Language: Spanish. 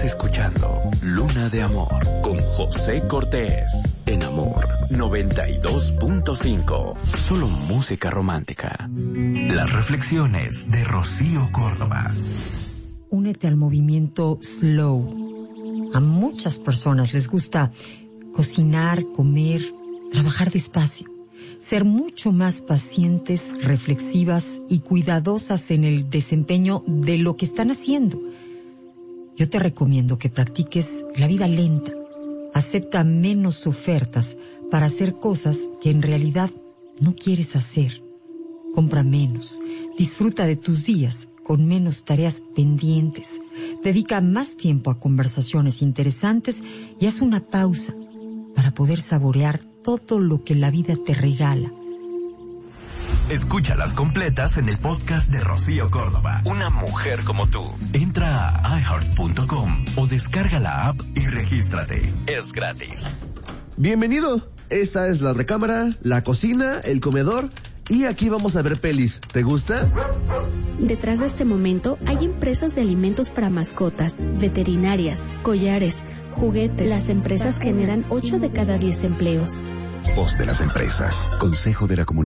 escuchando Luna de Amor con José Cortés en Amor 92.5. Solo música romántica. Las reflexiones de Rocío Córdoba. Únete al movimiento slow. A muchas personas les gusta cocinar, comer, trabajar despacio, ser mucho más pacientes, reflexivas y cuidadosas en el desempeño de lo que están haciendo. Yo te recomiendo que practiques la vida lenta. Acepta menos ofertas para hacer cosas que en realidad no quieres hacer. Compra menos. Disfruta de tus días con menos tareas pendientes. Dedica más tiempo a conversaciones interesantes y haz una pausa para poder saborear todo lo que la vida te regala. Escúchalas completas en el podcast de Rocío Córdoba. Una mujer como tú. Entra a iHeart.com o descarga la app y regístrate. Es gratis. Bienvenido. Esta es la recámara, la cocina, el comedor y aquí vamos a ver pelis. ¿Te gusta? Detrás de este momento hay empresas de alimentos para mascotas, veterinarias, collares, juguetes. Las empresas generan 8 de cada 10 empleos. Voz de las empresas. Consejo de la Comunicación.